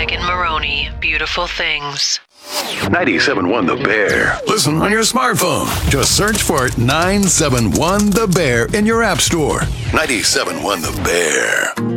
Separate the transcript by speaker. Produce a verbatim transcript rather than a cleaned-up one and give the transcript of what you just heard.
Speaker 1: Megan Maroney, Beautiful Things.
Speaker 2: ninety-seven point one The Bear. Listen on your smartphone. Just search for nine seven one The Bear in your app store. ninety-seven point one The Bear.